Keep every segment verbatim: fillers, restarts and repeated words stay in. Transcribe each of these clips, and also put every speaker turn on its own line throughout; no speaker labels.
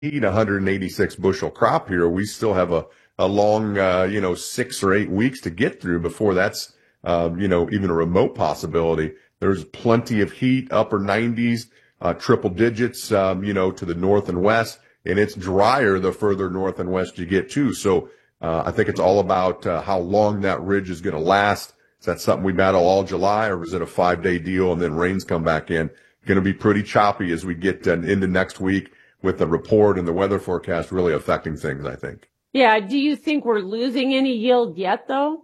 need one hundred eighty-six bushel crop here. We still have a, a long, uh, you know, six or eight weeks to get through before that's, uh, you know, even a remote possibility. There's plenty of heat, upper nineties, uh, triple digits, um, you know, to the north and west, and it's drier the further north and west you get too. So, uh, I think it's all about, uh, how long that ridge is going to last. Is that something we battle all July, or is it a five day deal and then rains come back in? Going to be pretty choppy as we get uh, into next week, with the report and the weather forecast really affecting things, I think.
Yeah. Do you think we're losing any yield yet, though?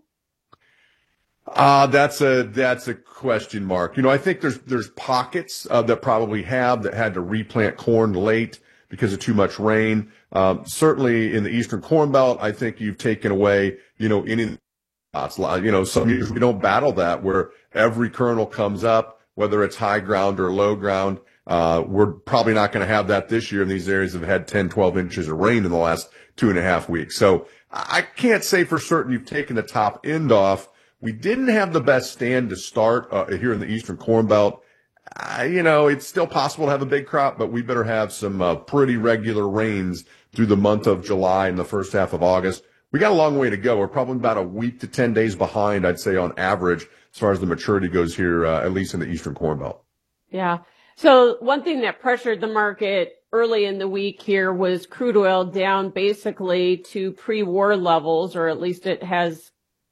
Uh, that's a, that's a question mark. You know, I think there's, there's pockets, uh, that probably have that had to replant corn late because of too much rain. Um, certainly in the Eastern Corn Belt, I think you've taken away, you know, any, uh, you know, some years we don't battle that where every kernel comes up, whether it's high ground or low ground. Uh, we're probably not going to have that this year in these areas that have had ten, twelve inches of rain in the last two and a half weeks. So I can't say for certain you've taken the top end off. We didn't have the best stand to start uh, here in the Eastern Corn Belt. Uh, you know, it's still possible to have a big crop, but we better have some uh, pretty regular rains through the month of July and the first half of August. We got a long way to go. We're probably about a week to ten days behind, I'd say, on average, as far as the maturity goes here, uh, at least in the Eastern Corn Belt.
Yeah. So one thing that pressured the market early in the week here was crude oil down basically to pre-war levels, or at least it has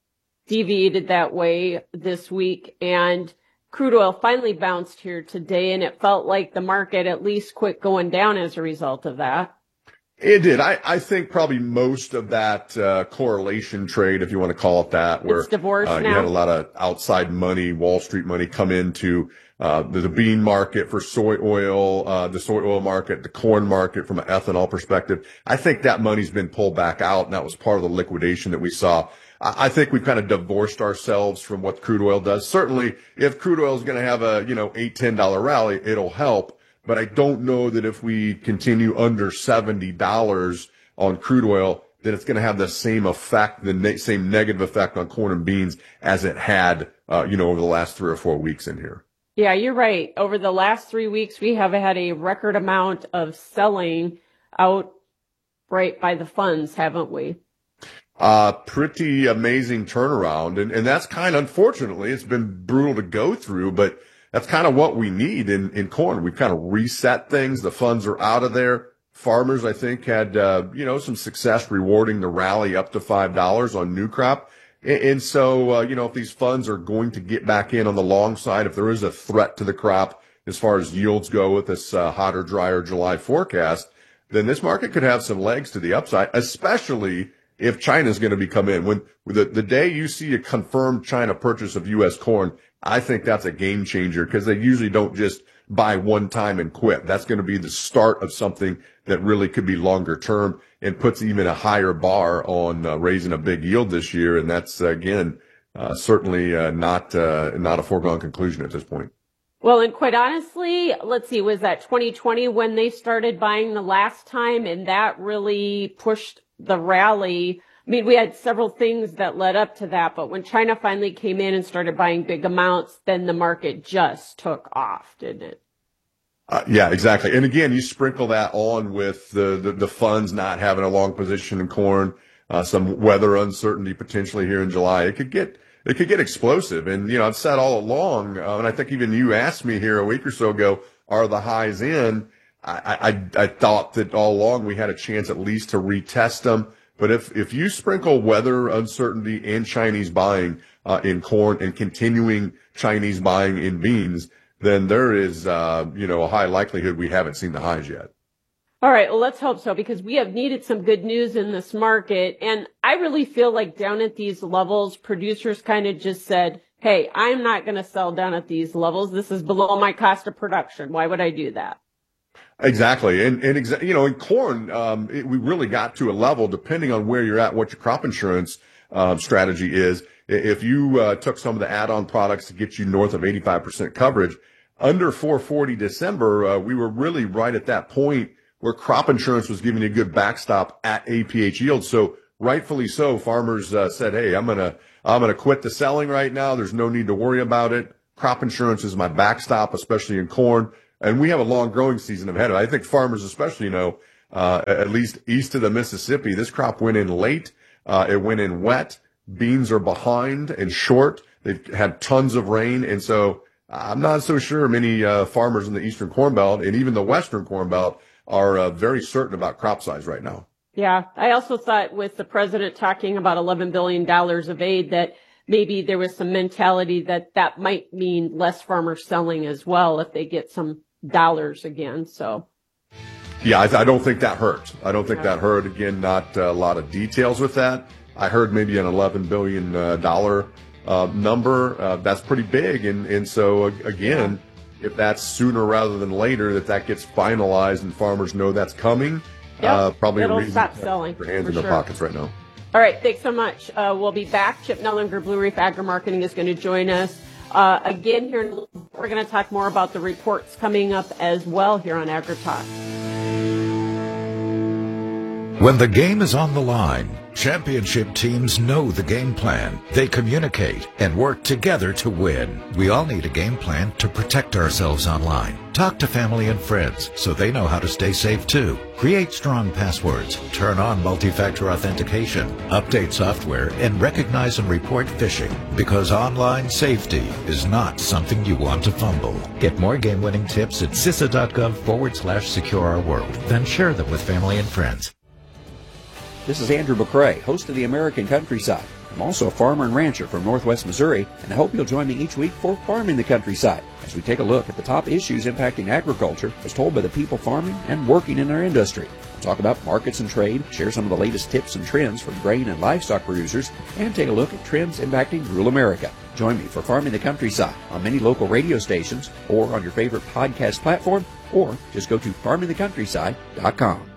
deviated that way this week. And crude oil finally bounced here today, and it felt like the market at least quit going down as a result of that.
It did. I, I think probably most of that uh, correlation trade, if you want to call it that, where
it's divorced
uh,
now.
You had a lot of outside money, Wall Street money come into uh, the, the bean market for soy oil, uh, the soy oil market, the corn market from an ethanol perspective. I think that money's been pulled back out, and that was part of the liquidation that we saw. I, I think we've kind of divorced ourselves from what crude oil does. Certainly, if crude oil is going to have a, you know, eight, ten dollar rally, it'll help. But I don't know that if we continue under seventy dollars on crude oil, that it's going to have the same effect, the ne- same negative effect on corn and beans as it had, uh, you know, over the last three or four weeks in here.
Yeah, you're right. Over the last three weeks, we have had a record amount of selling out right by the funds, haven't we?
Uh, pretty amazing turnaround. And, and that's kind of, unfortunately, it's been brutal to go through, but that's kind of what we need in, in corn. We've kind of reset things. The funds are out of there. Farmers, I think, had, uh, you know, some success rewarding the rally up to five dollars on new crop. And, and so, uh, you know, if these funds are going to get back in on the long side, if there is a threat to the crop as far as yields go with this uh, hotter, drier July forecast, then this market could have some legs to the upside, especially if China's going to be come in. When the, the day you see a confirmed China purchase of U S corn, I think that's a game changer because they usually don't just buy one time and quit. That's going to be the start of something that really could be longer term and puts even a higher bar on uh, raising a big yield this year. And that's, uh, again, uh, certainly uh, not uh, not a foregone conclusion at this point.
Well, and quite honestly, let's see, was that twenty twenty when they started buying the last time, and that really pushed the rally? I mean, we had several things that led up to that, but when China finally came in and started buying big amounts, then the market just took off, didn't it?
Uh, yeah, exactly. And again, you sprinkle that on with the, the, the funds not having a long position in corn, uh, some weather uncertainty potentially here in July. It could get, it could get explosive. And, you know, I've said all along, uh, and I think even you asked me here a week or so ago, are the highs in? I, I, I thought that all along we had a chance at least to retest them. But if, if you sprinkle weather uncertainty and Chinese buying, uh, in corn and continuing Chinese buying in beans, then there is, uh, you know, a high likelihood we haven't seen the highs yet.
All right. Well, let's hope so, because we have needed some good news in this market. And I really feel like down at these levels, producers kind of just said, hey, I'm not going to sell down at these levels. This is below my cost of production. Why would I do that?
Exactly. And, and, exa- you know, in corn, um, it, we really got to a level, depending on where you're at, what your crop insurance, um, strategy is. If you, uh, took some of the add-on products to get you north of eighty-five percent coverage, under four forty December, uh, we were really right at that point where crop insurance was giving you a good backstop at A P H yield. So rightfully so, farmers, uh, said, hey, I'm going to, I'm going to quit the selling right now. There's no need to worry about it. Crop insurance is my backstop, especially in corn. And we have a long growing season ahead of it. I think farmers especially know uh, at least east of the Mississippi. This crop went in late. Uh, it went in wet. Beans are behind and short. They've had tons of rain. And so I'm not so sure many uh, farmers in the Eastern Corn Belt and even the Western Corn Belt are uh, very certain about crop size right now.
Yeah. I also thought with the president talking about eleven billion dollars of aid that maybe there was some mentality that that might mean less farmers selling as well if they get some dollars again. So.
Yeah, I, I don't think that hurt. I don't think that hurt. Again, not a lot of details with that. I heard maybe an eleven billion dollars uh, number. Uh, that's pretty big. And, and so, again, if that's sooner rather than later that that gets finalized and farmers know that's coming,
yep,
uh, probably a
it'll
reason
stop
to
selling,
put their hands
for
in their
sure.
pockets right now.
All right, thanks so much. Uh, we'll be back. Chip Nellinger, Blue Reef Agri-Marketing, is going to join us. Uh, again, here in a little bit, we're going to talk more about the reports coming up as well here on AgriTalk.
When the game is on the line, championship teams know the game plan. They communicate and work together to win. We all need a game plan to protect ourselves online. Talk to family and friends so they know how to stay safe too. Create strong passwords, turn on multi-factor authentication, update software, and recognize and report phishing. Because online safety is not something you want to fumble. Get more game-winning tips at cisa.gov forward slash secure our world. Then share them with family and friends.
This is Andrew McCrae, host of the American Countryside. I'm also a farmer and rancher from Northwest Missouri, and I hope you'll join me each week for Farming the Countryside, as we take a look at the top issues impacting agriculture as told by the people farming and working in our industry. We'll talk about markets and trade, share some of the latest tips and trends from grain and livestock producers, and take a look at trends impacting rural America. Join me for Farming the Countryside on many local radio stations or on your favorite podcast platform, or just go to farming the countryside dot com.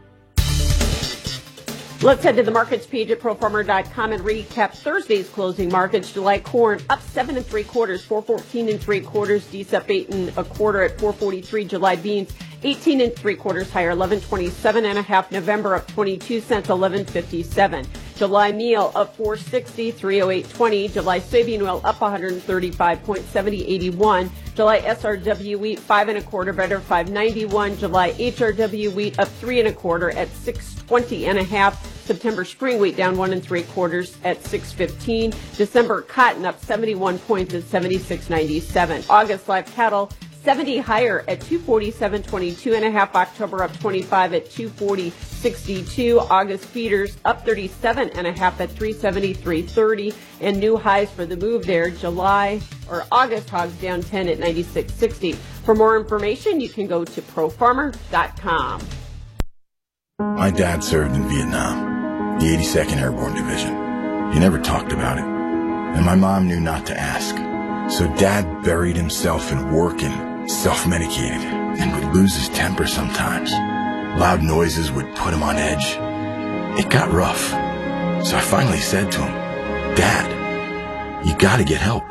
Let's head to the markets page at pro farmer dot com and recap Thursday's closing markets. July corn up seven and three quarters, four fourteen and three quarters. D S U P eight and a quarter at four forty-three. July beans eighteen and three quarters higher, eleven twenty-seven and a half. November up twenty-two cents, eleven fifty-seven. July meal up four sixty, three oh eight twenty. July soybean oil up one thirty-five point seven oh, eighty-one. July S R W wheat five and a quarter better, five ninety-one. July H R W wheat up three and a quarter at six twenty and a half. September spring wheat down one and three quarters at six fifteen. December cotton up seventy-one points at seventy-six ninety-seven. August live cattle seventy higher at two forty-seven twenty-two and a half. October up twenty-five at two forty sixty-two. August feeders up thirty-seven and a half at three seventy-three thirty. And new highs for the move there. July or August hogs down ten at ninety-six sixty. For more information, you can go to pro farmer dot com.
My dad served in Vietnam, the eighty-second Airborne Division. He never talked about it, and my mom knew not to ask. So Dad buried himself in work and self-medicated, and would lose his temper sometimes. Loud noises would put him on edge. It got rough, so I finally said to him, Dad, you gotta get help.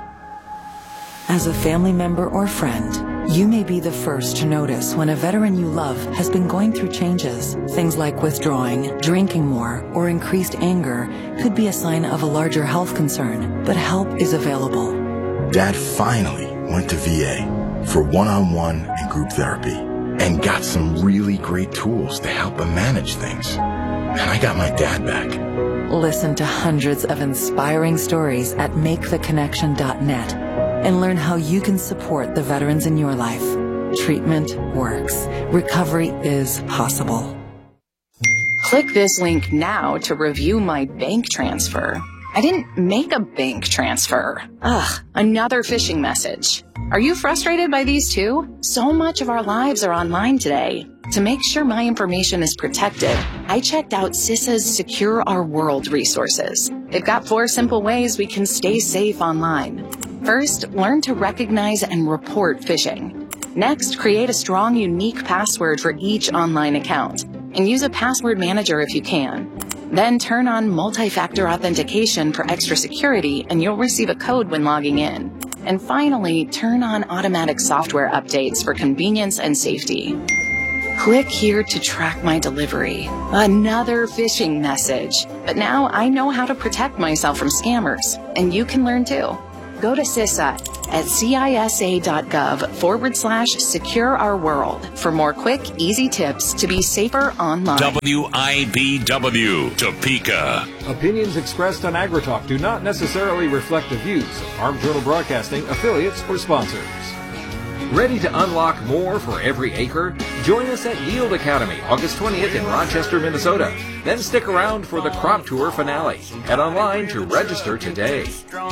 As a family member or friend, you may be the first to notice when a veteran you love has been going through changes. Things like withdrawing, drinking more, or increased anger could be a sign of a larger health concern, but help is available.
Dad finally went to V A for one-on-one and group therapy and got some really great tools to help him manage things. And I got my dad back.
Listen to hundreds of inspiring stories at make the connection dot net and learn how you can support the veterans in your life. Treatment works. Recovery is possible.
Click this link now to review my bank transfer. I didn't make a bank transfer. Ugh, another phishing message. Are you frustrated by these too? So much of our lives are online today. To make sure my information is protected, I checked out CISA's Secure Our World resources. They've got four simple ways we can stay safe online. First, learn to recognize and report phishing. Next, create a strong, unique password for each online account, and use a password manager if you can. Then turn on multi-factor authentication for extra security, and you'll receive a code when logging in. And finally, turn on automatic software updates for convenience and safety. Click here to track my delivery. Another phishing message. But now I know how to protect myself from scammers, and you can learn too. Go to CISA at cisa.gov forward slash secure our world for more quick, easy tips to be safer online.
W I B W, Topeka.
Opinions expressed on AgriTalk do not necessarily reflect the views of Farm Journal Broadcasting, affiliates, or sponsors. Ready to unlock more for every acre? Join us at Yield Academy, August twentieth in Rochester, Minnesota. Then stick around for the Crop Tour finale. Head online to register today.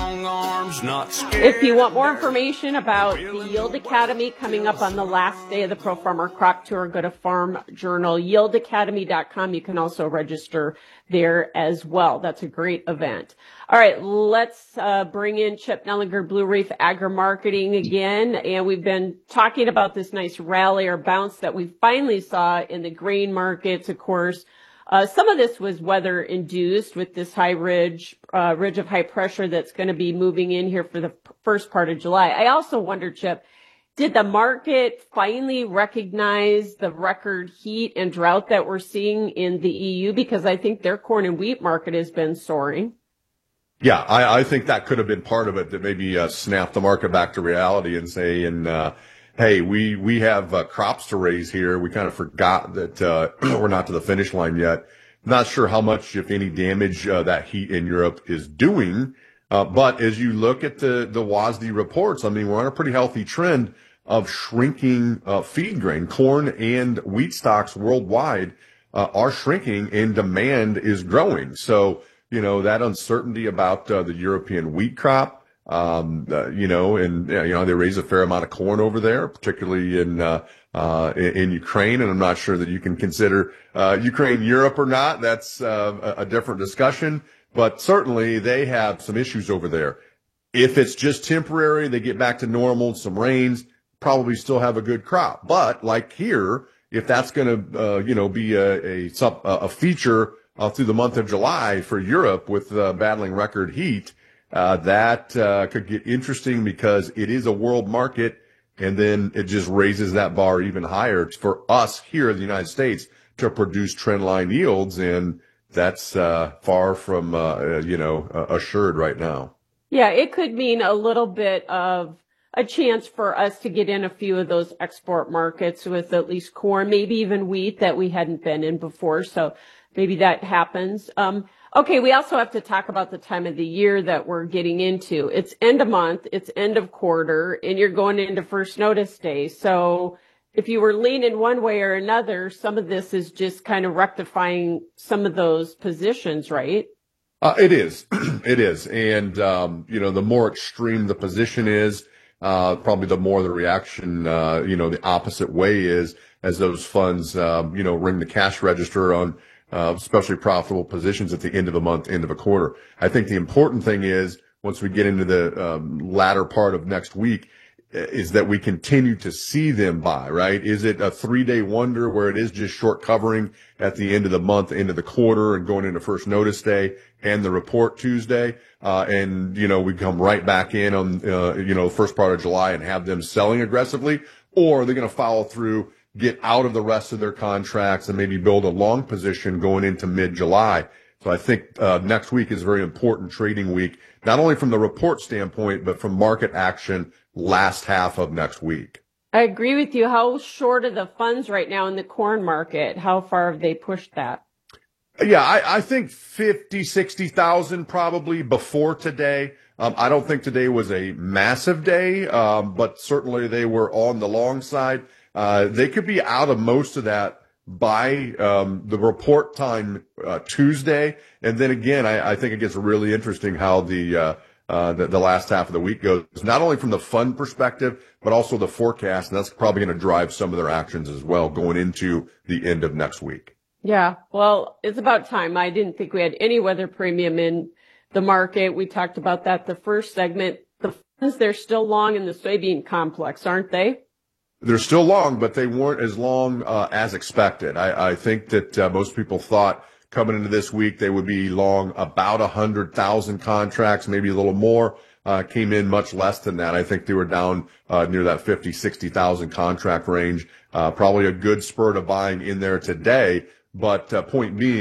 If you want more information about the Yield Academy coming up on the last day of the Pro Farmer Crop Tour, go to Farm Journal yield academy dot com. You can also register there as well. That's a great event. All right, let's uh, bring in Chip Nellinger, Blue Reef Agri-Marketing again. And we've been talking about this nice rally or bounce that we finally saw in the grain markets, of course. Uh, some of this was weather induced with this high ridge, uh, ridge of high pressure that's going to be moving in here for the first part of July. I also wonder, Chip, did the market finally recognize the record heat and drought that we're seeing in the E U? Because I think their corn and wheat market has been soaring.
Yeah, I, I think that could have been part of it, that maybe uh, snap the market back to reality and say, and uh, hey, we we have uh, crops to raise here. We kind of forgot that uh, we're not to the finish line yet. Not sure how much, if any, damage uh, that heat in Europe is doing. Uh, but as you look at the the W A S D reports, I mean, we're on a pretty healthy trend of shrinking uh, feed grain. Corn and wheat stocks worldwide uh, are shrinking, and demand is growing. So, you know, that uncertainty about uh, the European wheat crop, um, uh, you know, and, you know, they raise a fair amount of corn over there, particularly in, uh, uh, in, in Ukraine. And I'm not sure that you can consider, uh, Ukraine Europe or not. That's, uh, a, a different discussion, but certainly they have some issues over there. If it's just temporary, they get back to normal, some rains, probably still have a good crop. But like here, if that's going to, uh, you know, be a, a, a feature Uh, through the month of July for Europe with uh, battling record heat, uh, that uh, could get interesting because it is a world market, and then it just raises that bar even higher for us here in the United States to produce trendline yields, and that's uh, far from, uh, you know, uh, assured right now.
Yeah, it could mean a little bit of a chance for us to get in a few of those export markets with at least corn, maybe even wheat that we hadn't been in before. So maybe that happens. Um, okay, we also have to talk about the time of the year that we're getting into. It's end of month, it's end of quarter, and you're going into first notice day. So if you were leaning one way or another, some of this is just kind of rectifying some of those positions, right?
Uh, it is. It is. And, um, you know, the more extreme the position is, uh, probably the more the reaction, uh, you know, the opposite way is as those funds, um, you know, ring the cash register on, Uh, especially profitable positions at the end of a month, end of a quarter. I think the important thing is, once we get into the um, latter part of next week, is that we continue to see them buy, right? Is it a three-day wonder where it is just short covering at the end of the month, end of the quarter, and going into first notice day and the report Tuesday, uh, and, you know, we come right back in on, uh, you know, first part of July and have them selling aggressively? Or are they going to follow through, get out of the rest of their contracts, and maybe build a long position going into mid-July? So I think uh, next week is a very important trading week, not only from the report standpoint, but from market action last half of next week.
I agree with you. How short are the funds right now in the corn market? How far have they pushed that?
Yeah, I, I think fifty, sixty thousand probably before today. Um, I don't think today was a massive day, um, but certainly they were on the long side. Uh, they could be out of most of that by um, the report time uh, Tuesday. And then again, I, I think it gets really interesting how the, uh, uh, the the last half of the week goes, not only from the fund perspective, but also the forecast. And that's probably going to drive some of their actions as well going into the end of next week.
Yeah, well, it's about time. I didn't think we had any weather premium in the market. We talked about that the first segment. The funds, they're still long in the soybean complex, aren't they?
They're still long, but they weren't as long uh, as expected. I, I think that uh, most people thought coming into this week they would be long about one hundred thousand contracts, maybe a little more. Uh, came in much less than that. I think they were down uh, near that fifty, sixty thousand contract range. Uh, probably a good spurt of buying in there today. But uh, point being,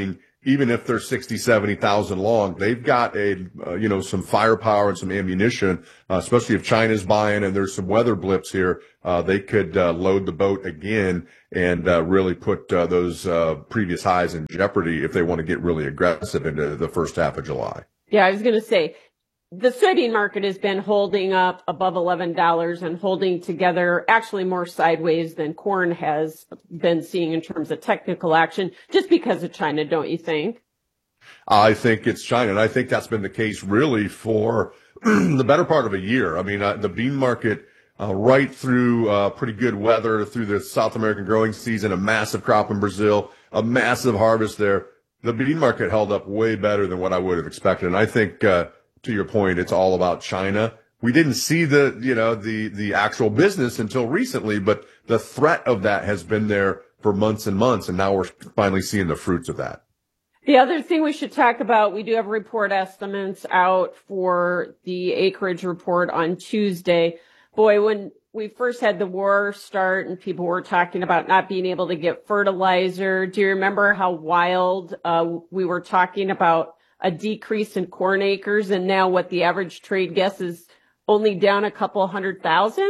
even if they're sixty, seventy thousand long, they've got a, uh, you know, some firepower and some ammunition, uh, especially if China's buying and there's some weather blips here, uh, they could, uh, load the boat again and, uh, really put, uh, those, uh, previous highs in jeopardy if they want to get really aggressive into the first half of July.
Yeah, I was going to say, the soybean market has been holding up above eleven dollars and holding together actually more sideways than corn has been seeing in terms of technical action, just because of China, don't you think?
I think it's China, and I think that's been the case really for the better part of a year. I mean, uh, the bean market uh, right through uh, pretty good weather through the South American growing season, a massive crop in Brazil, a massive harvest there. The bean market held up way better than what I would have expected, and I think uh, to your point, it's all about China. We didn't see the, you know, the, the actual business until recently, but the threat of that has been there for months and months. And now we're finally seeing the fruits of that.
The other thing we should talk about, we do have report estimates out for the acreage report on Tuesday. Boy, when we first had the war start and people were talking about not being able to get fertilizer, do you remember how wild, uh, we were talking about a decrease in corn acres, and now what the average trade guess is only down a couple hundred thousand?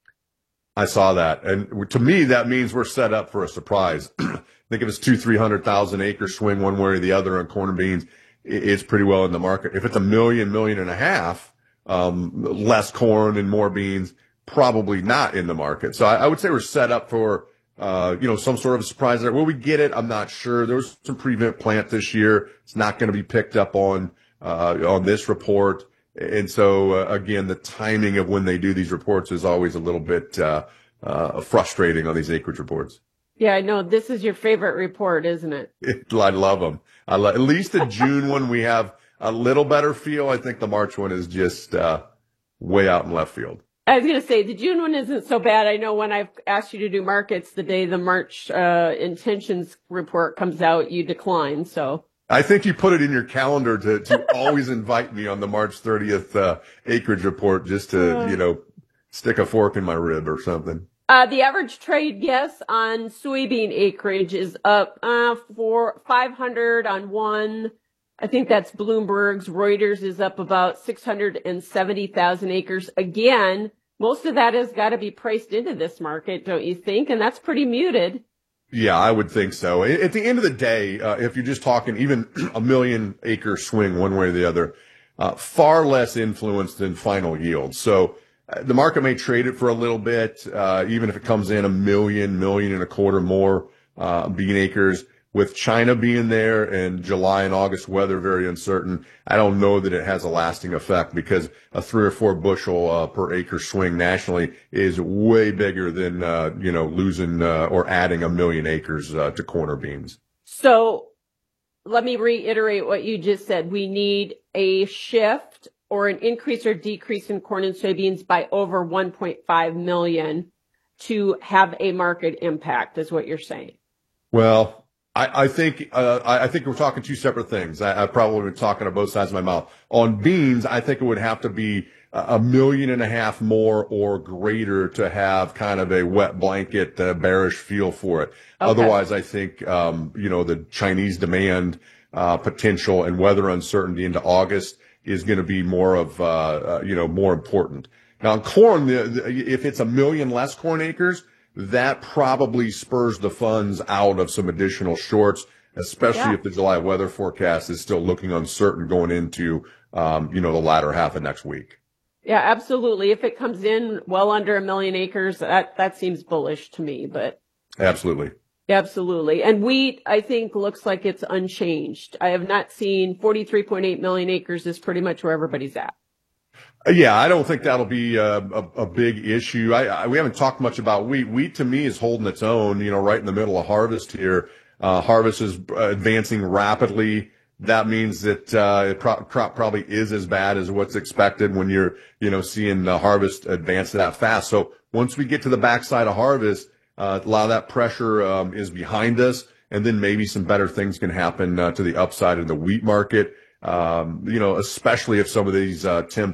I saw that. And to me, that means we're set up for a surprise. I think if it's two, three hundred thousand acre swing one way or the other on corn and beans, it's pretty well in the market. If it's a million, million and a half, um, less corn and more beans, probably not in the market. So I, I would say we're set up for Uh, you know, some sort of a surprise there. Will we get it? I'm not sure. There was some prevent plant this year. It's not going to be picked up on, uh, on this report. And so, uh, again, the timing of when they do these reports is always a little bit, uh, uh, frustrating on these acreage reports.
Yeah, I know. This is your favorite report, isn't it?
it I love them. I love, at least the June one, we have a little better feel. I think the March one is just, uh, way out in left field.
I was going to say, the June one isn't so bad. I know when I've asked you to do markets, the day the March uh intentions report comes out, you decline. So
I think you put it in your calendar to, to always invite me on the March thirtieth uh, acreage report just to, uh, you know, stick a fork in my rib or something.
Uh, the average trade guess on soybean acreage is up uh, for five hundred on one. I think that's Bloomberg's. Reuters is up about six hundred seventy thousand acres. Again, most of that has got to be priced into this market, don't you think? And that's pretty muted.
Yeah, I would think so. At the end of the day, uh, if you're just talking even a million acre swing one way or the other, uh, far less influence than final yield. So uh, the market may trade it for a little bit, uh, even if it comes in a million, million and a quarter more uh, bean acres. With China being there and July and August weather very uncertain, I don't know that it has a lasting effect because a three or four bushel uh, per acre swing nationally is way bigger than, uh, you know, losing uh, or adding a million acres uh, to corn or beans.
So let me reiterate what you just said. We need a shift or an increase or decrease in corn and soybeans by over one point five million to have a market impact, is what you're saying.
Well, I, I think uh, I, I think we're talking two separate things. I, I probably been talking on both sides of my mouth. On beans, I think it would have to be a million and a half more or greater to have kind of a wet blanket uh, bearish feel for it. Okay. Otherwise, I think um, you know the Chinese demand uh, potential and weather uncertainty into August is going to be more of uh, uh, you know more important. Now, in corn, the, the, if it's a million less corn acres, that probably spurs the funds out of some additional shorts, especially yeah. if the July weather forecast is still looking uncertain going into, um, you know, the latter half of next week.
Yeah, absolutely. If it comes in well under a million acres, that, that seems bullish to me, but.
Absolutely.
Absolutely. And wheat, I think, looks like it's unchanged. I have not seen forty-three point eight million acres is pretty much where everybody's at.
Yeah, I don't think that'll be a, a, a big issue. I, I, we haven't talked much about wheat. Wheat to me is holding its own, you know, right in the middle of harvest here. Uh, harvest is advancing rapidly. That means that, uh, it pro- crop probably is as bad as what's expected when you're, you know, seeing the harvest advance that fast. So once we get to the backside of harvest, uh, a lot of that pressure, um, is behind us. And then maybe some better things can happen, uh, to the upside of the wheat market. Um, you know, especially if some of these, uh, temps,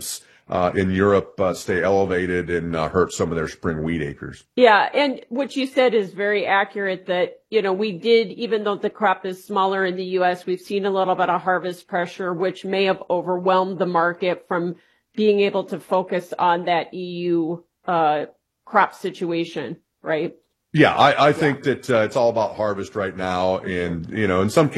uh, in Europe uh, stay elevated and uh, hurt some of their spring wheat acres.
Yeah, and what you said is very accurate that, you know, we did, even though the crop is smaller in the U S, we've seen a little bit of harvest pressure, which may have overwhelmed the market from being able to focus on that E U uh, crop situation, right?
Yeah, I, I think yeah. that uh, it's all about harvest right now. And, you know, in some